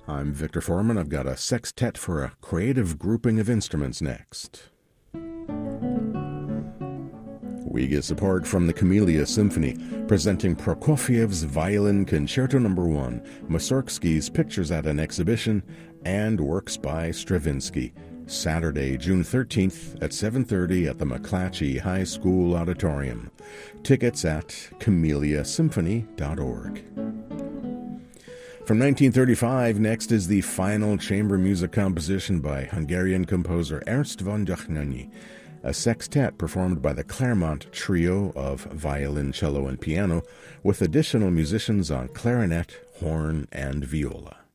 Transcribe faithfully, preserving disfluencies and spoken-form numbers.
I'm Victor Foreman. I've got a sextet for a creative grouping of instruments next. We get support from the Camellia Symphony, presenting Prokofiev's Violin Concerto Number one, Mussorgsky's Pictures at an Exhibition, and Works by Stravinsky. Saturday, June thirteenth at seven thirty at the McClatchy High School Auditorium. Tickets at camellia symphony dot org. From nineteen thirty-five, next is the final chamber music composition by Hungarian composer Ernst von Dohnányi, a sextet performed by the Claremont Trio of violin, cello, and piano, with additional musicians on clarinet, horn, and viola.